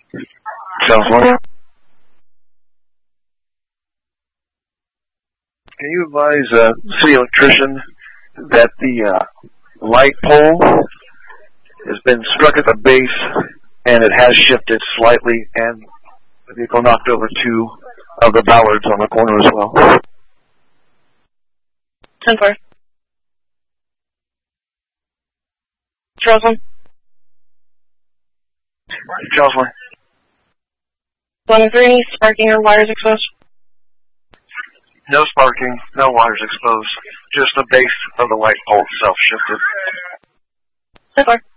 Sounds like. Can you advise city electrician that the light pole has been struck at the base and it has shifted slightly, and the vehicle knocked over two of the bollards on the corner as well? 10-4. Charles 1. One of any sparking or wires exposed? No sparking, no wires exposed. Just the base of the light pole itself shifted. 10-4.